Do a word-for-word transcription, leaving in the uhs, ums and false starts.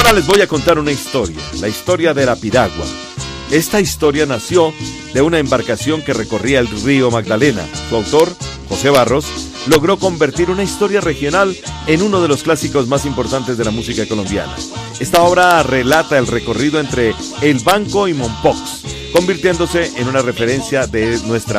Ahora les voy a contar una historia, la historia de la piragua. Esta historia nació de una embarcación que recorría el río Magdalena. Su autor, José Barros, logró convertir una historia regional en uno de los clásicos más importantes de la música colombiana. Esta obra relata el recorrido entre El Banco y Mompox, convirtiéndose en una referencia de nuestra